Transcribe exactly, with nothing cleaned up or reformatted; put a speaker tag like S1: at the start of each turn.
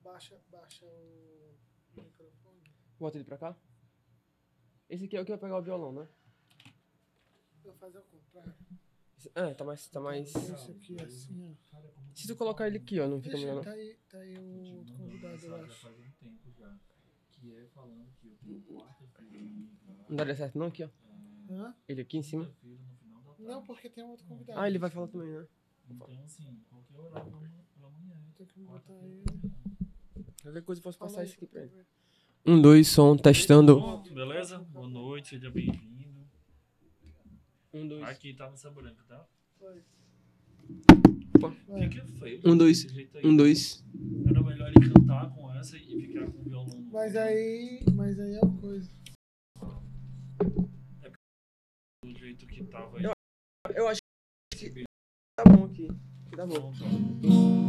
S1: Baixa, baixa o microfone.
S2: Bota ele pra cá. Esse aqui é o que vai pegar o violão, né?
S1: Eu vou fazer o contrário.
S2: Esse- É, tá mais... Tá mais...
S1: Esse aqui assim, ó.
S2: Se tu colocar ele aqui, ó, não fica
S1: Ixi,
S2: melhor,
S1: tá
S2: não?
S1: aí, tá aí o outro convidado, eu acho.
S3: faz um tempo já, que é falando que eu tenho quarta-feira.
S2: Não daria certo não aqui, ó?
S1: Hã?
S2: Ele aqui em cima.
S3: Quinta-feira, no final da tarde.
S1: Não, porque tem um outro convidado.
S2: Ah, ele vai falar também, né?
S3: Então, assim, qualquer horário pra amanhã- pra amanhã.
S1: Tem que botar
S3: quarta-feira
S1: aí.
S3: pra amanhã.
S2: Qualquer coisa eu posso
S1: Fala
S2: passar
S1: aí
S2: isso aqui
S1: pra
S2: pra
S1: eu
S2: ele.
S1: ver.
S2: Um, dois, som, testando.
S3: Pronto, beleza? Boa noite, seja bem-vindo.
S2: Um, dois.
S3: Aqui tá nessa branca, tá?
S1: Foi.
S3: Fica feio.
S2: Um, dois.
S3: desse jeito aí.
S2: Um, dois.
S3: Era melhor ele cantar com essa e ficar com o violão no
S1: Mas
S3: no-
S1: aí, mas aí é uma coisa.
S3: do jeito que tava aí.
S2: Eu acho que tá bom aqui. Tá bom.
S3: Pronto, ó.